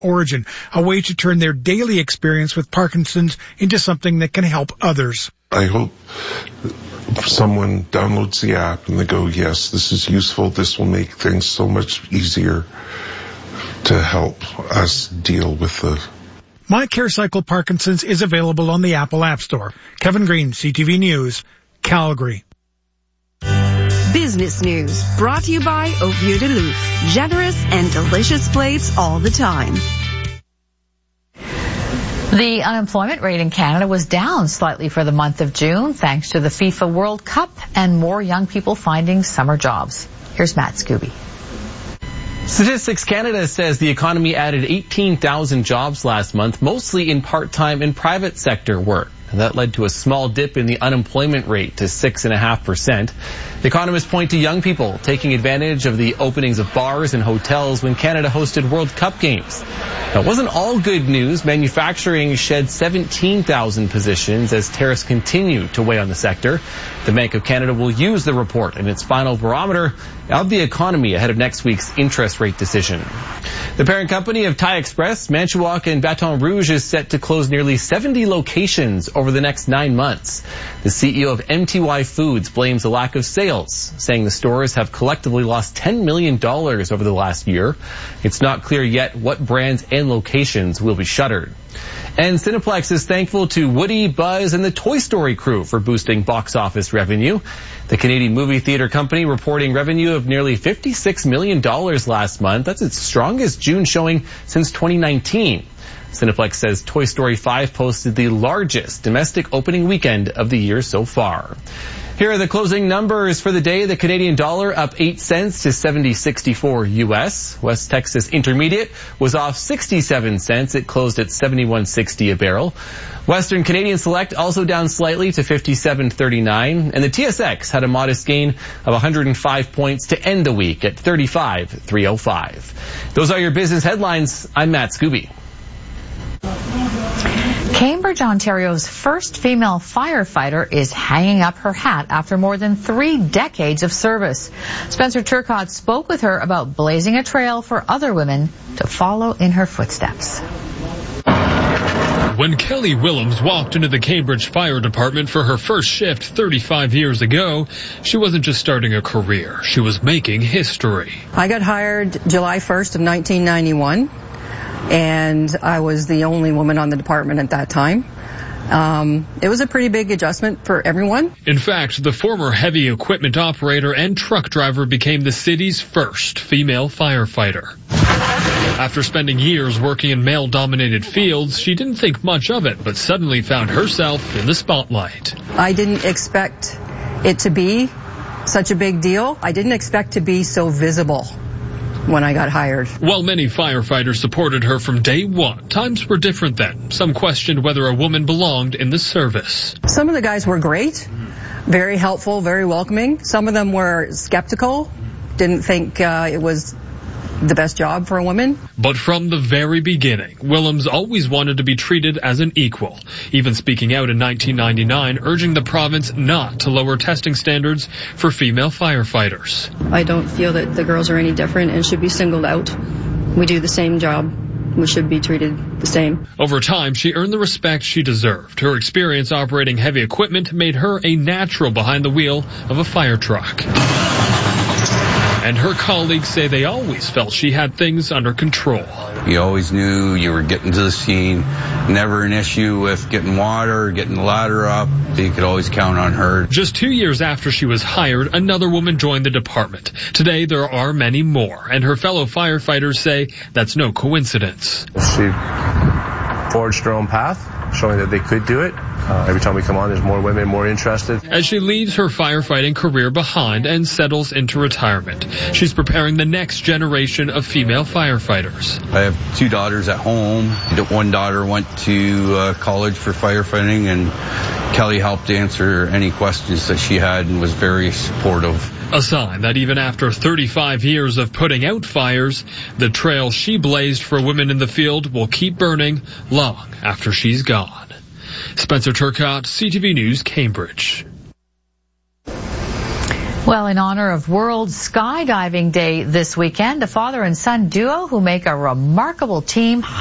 Origin, a way to turn their daily experience with Parkinson's into something that can help others. I hope someone downloads the app and they go, yes, this is useful. This will make things so much easier to help us deal with the... My Care Cycle Parkinson's is available on the Apple App Store. Kevin Green, CTV News, Calgary. Business news brought to you by Au Vieux de Luce. Generous and delicious plates all the time. The unemployment rate in Canada was down slightly for the month of June thanks to the FIFA World Cup and more young people finding summer jobs. Here's Matt Scooby. Statistics Canada says the economy added 18,000 jobs last month, mostly in part-time and private sector work. That led to a small dip in the unemployment rate to 6.5%. Economists point to young people taking advantage of the openings of bars and hotels when Canada hosted World Cup games. Now, it wasn't all good news. Manufacturing shed 17,000 positions as tariffs continue to weigh on the sector. The Bank of Canada will use the report in its final barometer of the economy ahead of next week's interest rate decision. The parent company of Thai Express, Manchawoc and Baton Rouge, is set to close nearly 70 locations over the next 9 months. The CEO of MTY Foods blames a lack of sales, saying the stores have collectively lost $10 million over the last year. It's not clear yet what brands and locations will be shuttered. And Cineplex is thankful to Woody, Buzz, and the Toy Story crew for boosting box office revenue. The Canadian movie theater company reporting revenue of nearly $56 million last month. That's its strongest June showing since 2019. Cineplex says Toy Story 5 posted the largest domestic opening weekend of the year so far. Here are the closing numbers for the day. The Canadian dollar up 8 cents to 70.64 U.S. West Texas Intermediate was off 67 cents. It closed at 71.60 a barrel. Western Canadian Select also down slightly to 57.39. And the TSX had a modest gain of 105 points to end the week at 35.305. Those are your business headlines. I'm Matt Scooby. Cambridge, Ontario's first female firefighter is hanging up her hat after more than 3 decades of service. Spencer Turcotte spoke with her about blazing a trail for other women to follow in her footsteps. When Kelly Willems walked into the Cambridge Fire Department for her first shift 35 years ago, she wasn't just starting a career, she was making history. I got hired July 1st of 1991. And I was the only woman on the department at that time. It was a pretty big adjustment for everyone. In fact, the former heavy equipment operator and truck driver became the city's first female firefighter. After spending years working in male-dominated fields, she didn't think much of it, but suddenly found herself in the spotlight. I didn't expect it to be such a big deal. I didn't expect to be so visible when I got hired. While many firefighters supported her from day one, times were different then. Some questioned whether a woman belonged in the service. Some of the guys were great, very helpful, very welcoming. Some of them were skeptical, didn't think it was the best job for a woman. But from the very beginning, Willems always wanted to be treated as an equal, even speaking out in 1999, urging the province not to lower testing standards for female firefighters. I don't feel that the girls are any different and should be singled out. We do the same job. We should be treated the same. Over time, she earned the respect she deserved. Her experience operating heavy equipment made her a natural behind the wheel of a fire truck. And her colleagues say they always felt she had things under control. You always knew you were getting to the scene, never an issue with getting water, getting the ladder up. You could always count on her. Just 2 years after she was hired, another woman joined the department. Today, there are many more, and her fellow firefighters say that's no coincidence. She forged her own path, showing that they could do it. Every time we come on, there's more women, more interested. As she leaves her firefighting career behind and settles into retirement, she's preparing the next generation of female firefighters. I have 2 daughters at home. One daughter went to college for firefighting, and Kelly helped answer any questions that she had and was very supportive. A sign that even after 35 years of putting out fires, the trail she blazed for women in the field will keep burning long after she's gone. Spencer Turcotte, CTV News, Cambridge. Well, in honor of World Skydiving Day this weekend, a father and son duo who make a remarkable team